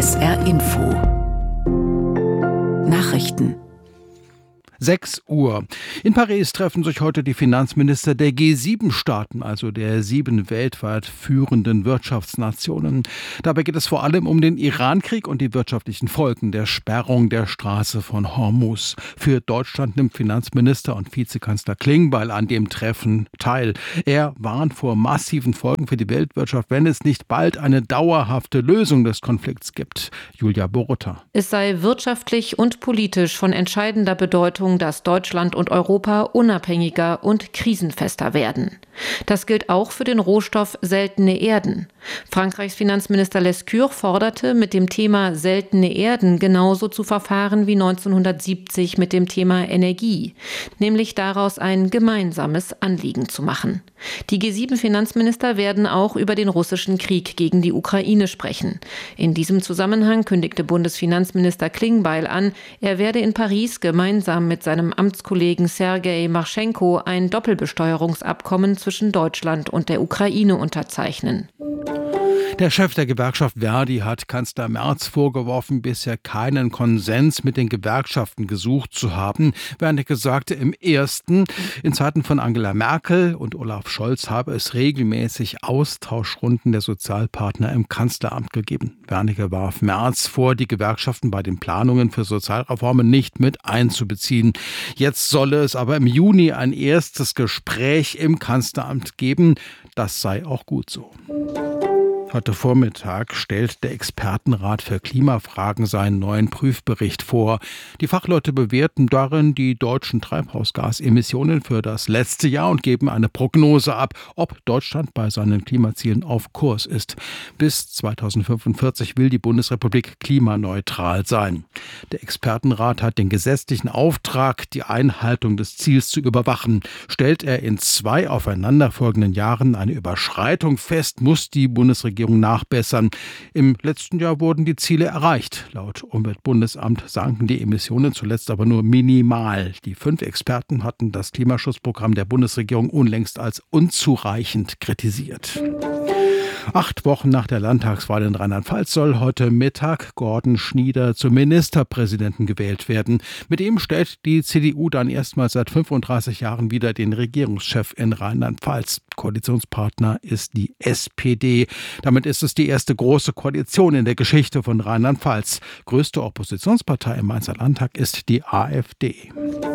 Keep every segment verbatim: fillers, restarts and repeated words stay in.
S R Info Nachrichten. sechs Uhr. In Paris treffen sich heute die Finanzminister der G sieben Staaten, also der sieben weltweit führenden Wirtschaftsnationen. Dabei geht es vor allem um den Irankrieg und die wirtschaftlichen Folgen der Sperrung der Straße von Hormuz. Für Deutschland nimmt Finanzminister und Vizekanzler Klingbeil an dem Treffen teil. Er warnt vor massiven Folgen für die Weltwirtschaft, wenn es nicht bald eine dauerhafte Lösung des Konflikts gibt. Julia Borutta. Es sei wirtschaftlich und politisch von entscheidender Bedeutung, dass Deutschland und Europa unabhängiger und krisenfester werden. Das gilt auch für den Rohstoff seltene Erden. Frankreichs Finanzminister Lescure forderte, mit dem Thema seltene Erden genauso zu verfahren wie neunzehnhundertsiebzig mit dem Thema Energie, nämlich daraus ein gemeinsames Anliegen zu machen. Die G sieben Finanzminister werden auch über den russischen Krieg gegen die Ukraine sprechen. In diesem Zusammenhang kündigte Bundesfinanzminister Klingbeil an, er werde in Paris gemeinsam mit seinem Amtskollegen Sergei Marschenko ein Doppelbesteuerungsabkommen zwischen Deutschland und der Ukraine unterzeichnen. Der Chef der Gewerkschaft Verdi hat Kanzler Merz vorgeworfen, bisher keinen Konsens mit den Gewerkschaften gesucht zu haben. Wernicke sagte im ersten, in Zeiten von Angela Merkel und Olaf Scholz habe es regelmäßig Austauschrunden der Sozialpartner im Kanzleramt gegeben. Wernicke warf Merz vor, die Gewerkschaften bei den Planungen für Sozialreformen nicht mit einzubeziehen. Jetzt solle es aber im Juni ein erstes Gespräch im Kanzleramt geben. Das sei auch gut so. Heute Vormittag stellt der Expertenrat für Klimafragen seinen neuen Prüfbericht vor. Die Fachleute bewerten darin die deutschen Treibhausgasemissionen für das letzte Jahr und geben eine Prognose ab, ob Deutschland bei seinen Klimazielen auf Kurs ist. Bis zweitausendfünfundvierzig will die Bundesrepublik klimaneutral sein. Der Expertenrat hat den gesetzlichen Auftrag, die Einhaltung des Ziels zu überwachen. Stellt er in zwei aufeinanderfolgenden Jahren eine Überschreitung fest, muss die Bundesregierung nachbessern. Im letzten Jahr wurden die Ziele erreicht. Laut Umweltbundesamt sanken die Emissionen zuletzt aber nur minimal. Die fünf Experten hatten das Klimaschutzprogramm der Bundesregierung unlängst als unzureichend kritisiert. Acht Wochen nach der Landtagswahl in Rheinland-Pfalz soll heute Mittag Gordon Schnieder zum Ministerpräsidenten gewählt werden. Mit ihm stellt die C D U dann erstmals seit fünfunddreißig Jahren wieder den Regierungschef in Rheinland-Pfalz. Koalitionspartner ist die S P D. Damit ist es die erste große Koalition in der Geschichte von Rheinland-Pfalz. Größte Oppositionspartei im Mainzer Landtag ist die AfD.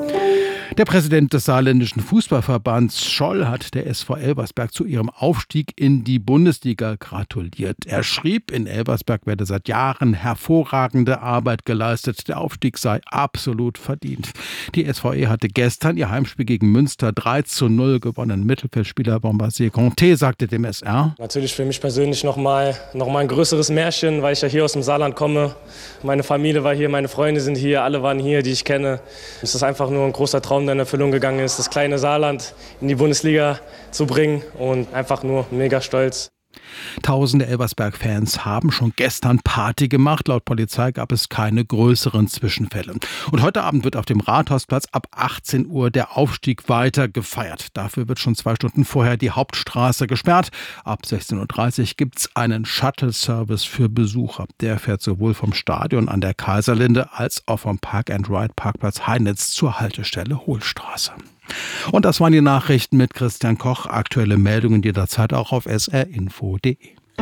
Der Präsident des saarländischen Fußballverbands Scholl hat der S V Elversberg zu ihrem Aufstieg in die Bundesliga gratuliert. Er schrieb, in Elversberg werde seit Jahren hervorragende Arbeit geleistet. Der Aufstieg sei absolut verdient. Die S V E hatte gestern ihr Heimspiel gegen Münster drei zu null gewonnen. Mittelfeldspieler Bombardier Conté sagte dem S R: Natürlich für mich persönlich nochmal noch mal ein größeres Märchen, weil ich ja hier aus dem Saarland komme. Meine Familie war hier, meine Freunde sind hier, alle waren hier, die ich kenne. Es ist einfach nur ein großer Traum, der in Erfüllung gegangen ist, das kleine Saarland in die Bundesliga zu bringen, und einfach nur mega stolz. Tausende Elversberg-Fans haben schon gestern Party gemacht. Laut Polizei gab es keine größeren Zwischenfälle. Und heute Abend wird auf dem Rathausplatz ab achtzehn Uhr der Aufstieg weiter gefeiert. Dafür wird schon zwei Stunden vorher die Hauptstraße gesperrt. Ab sechzehn Uhr dreißig gibt es einen Shuttle-Service für Besucher. Der fährt sowohl vom Stadion an der Kaiserlinde als auch vom Park-and-Ride-Parkplatz Heinitz zur Haltestelle Hohlstraße. Und das waren die Nachrichten mit Christian Koch. Aktuelle Meldungen jederzeit auch auf s r info punkt d e.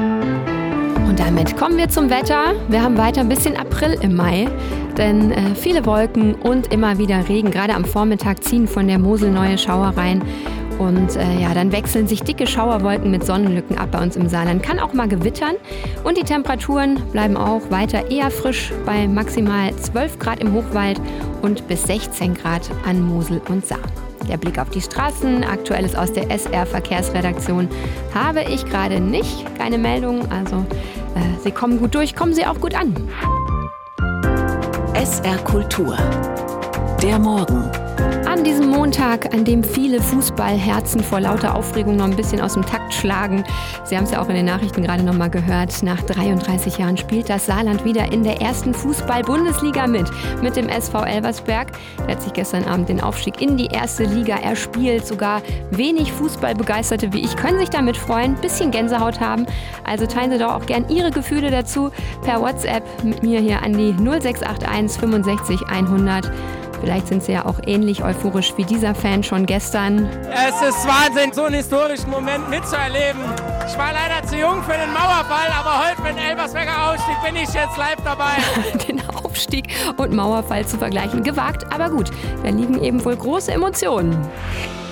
Und damit kommen wir zum Wetter. Wir haben weiter ein bisschen April im Mai, denn äh, viele Wolken und immer wieder Regen. Gerade am Vormittag ziehen von der Mosel neue Schauer rein. Und äh, ja, dann wechseln sich dicke Schauerwolken mit Sonnenlücken ab bei uns im Saarland. Kann auch mal gewittern. Und die Temperaturen bleiben auch weiter eher frisch bei maximal zwölf Grad im Hochwald und bis sechzehn Grad an Mosel und Saar. Der Blick auf die Straßen, Aktuelles aus der S R-Verkehrsredaktion habe ich gerade nicht. Keine Meldung, also äh, Sie kommen gut durch, kommen Sie auch gut an. S R Kultur. Der Morgen. An diesem Montag, an dem viele Fußballherzen vor lauter Aufregung noch ein bisschen aus dem Takt schlagen. Sie haben es ja auch in den Nachrichten gerade noch mal gehört. Nach dreiunddreißig Jahren spielt das Saarland wieder in der ersten Fußball-Bundesliga mit. Mit dem S V Elversberg. Der hat sich gestern Abend den Aufstieg in die erste Liga erspielt. Sogar wenig Fußballbegeisterte wie ich können sich damit freuen. Bisschen Gänsehaut haben. Also teilen Sie doch auch gern Ihre Gefühle dazu per WhatsApp mit mir hier an die null sechs acht eins fünfundsechzig hundert. Vielleicht sind Sie ja auch ähnlich euphorisch wie dieser Fan schon gestern. Es ist Wahnsinn, so einen historischen Moment mitzuerleben. Ich war leider zu jung für den Mauerfall, aber heute mit dem Elversberger Aufstieg bin ich jetzt live dabei. Den Aufstieg und Mauerfall zu vergleichen, gewagt, aber gut. Da liegen eben wohl große Emotionen.